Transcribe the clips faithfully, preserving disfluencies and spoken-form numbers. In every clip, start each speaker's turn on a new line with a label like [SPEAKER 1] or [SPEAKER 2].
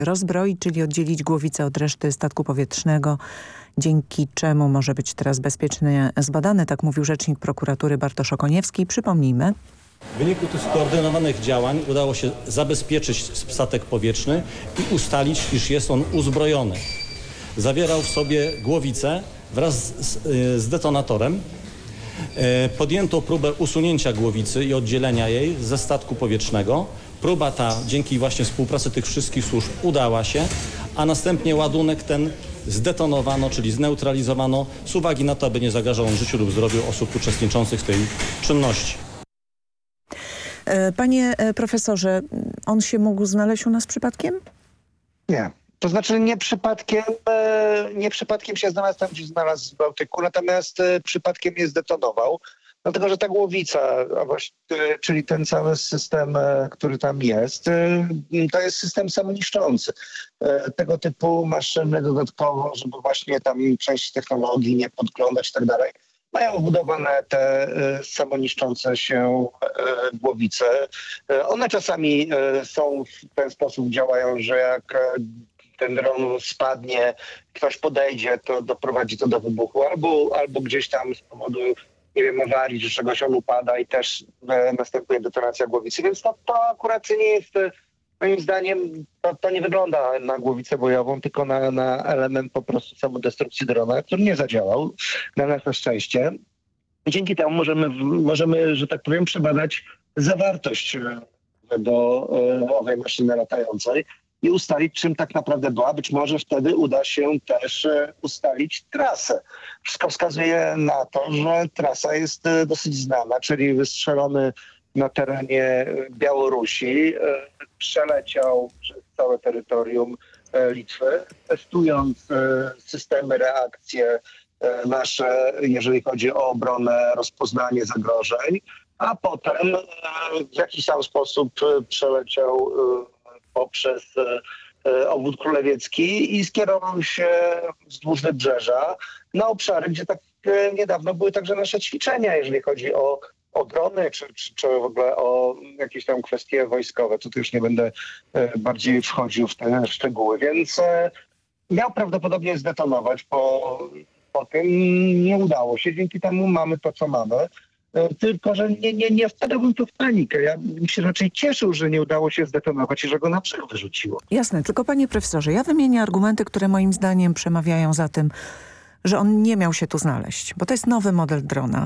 [SPEAKER 1] rozbroić, czyli oddzielić głowicę od reszty statku powietrznego, dzięki czemu może być teraz bezpiecznie zbadany, tak mówił rzecznik prokuratury Bartosz Okoniewski. Przypomnijmy.
[SPEAKER 2] W wyniku tych skoordynowanych działań udało się zabezpieczyć statek powietrzny i ustalić, iż jest on uzbrojony. Zawierał w sobie głowicę wraz z, z detonatorem. Podjęto próbę usunięcia głowicy i oddzielenia jej ze statku powietrznego. Próba ta dzięki właśnie współpracy tych wszystkich służb udała się, a następnie ładunek ten zdetonowano, czyli zneutralizowano z uwagi na to, aby nie zagrażał on życiu lub zdrowiu osób uczestniczących w tej czynności.
[SPEAKER 1] Panie profesorze, on się mógł znaleźć u nas przypadkiem?
[SPEAKER 3] Nie. To znaczy nie przypadkiem, nie przypadkiem się znalazł tam, gdzie znalazł w Bałtyku, natomiast przypadkiem nie zdetonował. Dlatego, że ta głowica, a właśnie, czyli ten cały system, który tam jest, to jest system samoniszczący. Tego typu maszyny dodatkowo, żeby właśnie tam części technologii nie podglądać i tak dalej, mają wbudowane te samoniszczące się głowice. One czasami są w ten sposób działają, że jak ten dron spadnie, ktoś podejdzie, to doprowadzi to do wybuchu, albo, albo gdzieś tam z powodu, nie wiem, awarii, że czegoś on upada i też e, następuje detonacja głowicy. Więc to, to akurat nie jest, moim zdaniem, to, to nie wygląda na głowicę bojową, tylko na, na element po prostu samodestrukcji drona, który nie zadziałał, na nasze szczęście. Dzięki temu możemy, możemy, że tak powiem, przebadać zawartość do e, owej maszyny latającej i ustalić, czym tak naprawdę była. Być może wtedy uda się też ustalić trasę. Wszystko wskazuje na to, że trasa jest dosyć znana, czyli wystrzelony na terenie Białorusi, przeleciał przez całe terytorium Litwy, testując systemy, reakcje nasze, jeżeli chodzi o obronę, rozpoznanie zagrożeń, a potem w jakiś tam sposób przeleciał poprzez obwód królewiecki i skierował się wzdłuż wybrzeża na obszary, gdzie tak niedawno były także nasze ćwiczenia, jeżeli chodzi o, o drony, czy, czy, czy w ogóle o jakieś tam kwestie wojskowe. Tu już nie będę bardziej wchodził w te szczegóły, więc miał prawdopodobnie zdetonować po, po tym. Nie udało się, dzięki temu mamy to, co mamy. Tylko, że nie, nie, nie wpadałbym tu w panikę. Ja bym się raczej cieszył, że nie udało się zdetonować i że go na brzeg wyrzuciło.
[SPEAKER 1] Jasne, tylko panie profesorze, ja wymienię argumenty, które moim zdaniem przemawiają za tym, że on nie miał się tu znaleźć, bo to jest nowy model drona.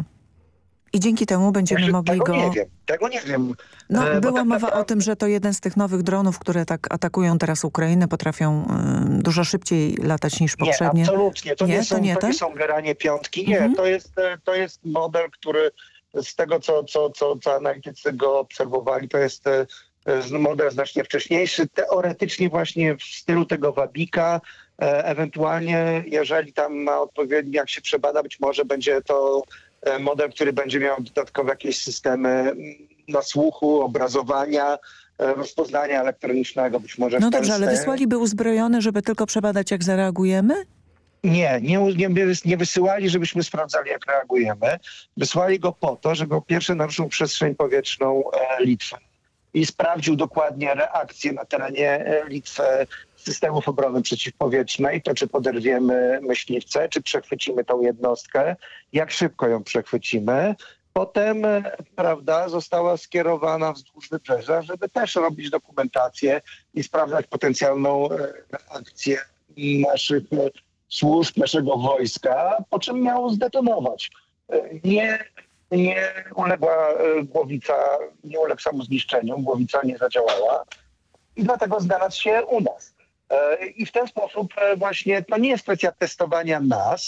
[SPEAKER 1] I dzięki temu będziemy
[SPEAKER 3] Znaczy,
[SPEAKER 1] mogli
[SPEAKER 3] tego
[SPEAKER 1] go...
[SPEAKER 3] nie wiem, tego nie wiem.
[SPEAKER 1] No,
[SPEAKER 3] e,
[SPEAKER 1] była
[SPEAKER 3] tak
[SPEAKER 1] mowa
[SPEAKER 3] naprawdę...
[SPEAKER 1] o tym, że to jeden z tych nowych dronów, które tak atakują teraz Ukrainę, potrafią y, dużo szybciej latać niż poprzednie.
[SPEAKER 3] Nie, absolutnie. To nie,
[SPEAKER 1] nie
[SPEAKER 3] są,
[SPEAKER 1] to nie,
[SPEAKER 3] to nie
[SPEAKER 1] tak?
[SPEAKER 3] są geranie piątki. Nie,
[SPEAKER 1] Mhm.
[SPEAKER 3] to, jest, to jest model, który z tego, co, co, co, co analitycy go obserwowali, to jest model znacznie wcześniejszy, teoretycznie właśnie w stylu tego Wabika. Ewentualnie, jeżeli tam ma odpowiedni, jak się przebada, być może będzie to model, który będzie miał dodatkowe jakieś systemy nasłuchu, obrazowania, rozpoznania elektronicznego, być może.
[SPEAKER 1] No dobrze, ale wysłaliby uzbrojony, żeby tylko przebadać, jak zareagujemy?
[SPEAKER 3] Nie, nie, nie, nie wysyłali, żebyśmy sprawdzali, jak reagujemy. Wysłali go po to, żeby po pierwsze naruszył przestrzeń powietrzną Litwy i sprawdził dokładnie reakcję na terenie Litwy systemów obrony przeciwpowietrznej, to czy poderwiemy myśliwce, czy przechwycimy tą jednostkę, jak szybko ją przechwycimy. Potem, prawda, została skierowana wzdłuż wybrzeża, żeby też robić dokumentację i sprawdzać potencjalną reakcję naszych służb, naszego wojska, po czym miało zdetonować. Nie, nie uległa głowica, nie uległ samozniszczeniu, głowica nie zadziałała i dlatego znalazł się u nas. I w ten sposób właśnie to nie jest kwestia testowania nas,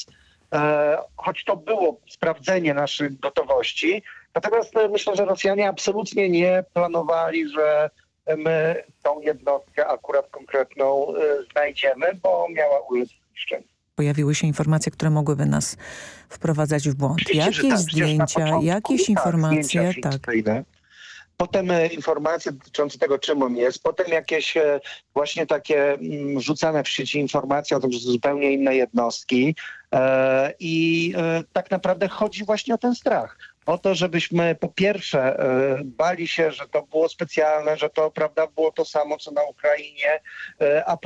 [SPEAKER 3] choć to było sprawdzenie naszych gotowości, natomiast myślę, że Rosjanie absolutnie nie planowali, że my tą jednostkę akurat konkretną znajdziemy, bo miała ulec zniszczeniu.
[SPEAKER 1] Pojawiły się informacje, które mogłyby nas wprowadzać w błąd.
[SPEAKER 3] Oczywiście,
[SPEAKER 1] jakieś
[SPEAKER 3] tak,
[SPEAKER 1] zdjęcia,
[SPEAKER 3] początku,
[SPEAKER 1] jakieś
[SPEAKER 3] tak,
[SPEAKER 1] informacje,
[SPEAKER 3] zdjęcia
[SPEAKER 1] tak.
[SPEAKER 3] Potem e, informacje dotyczące tego, czym on jest. Potem jakieś e, właśnie takie m, rzucane w sieci informacje o tym, że to zupełnie inne jednostki. E, I e, tak naprawdę chodzi właśnie o ten strach. o to, żebyśmy po pierwsze e, bali się, że to było specjalne, że to, prawda, było to samo, co na Ukrainie, e, a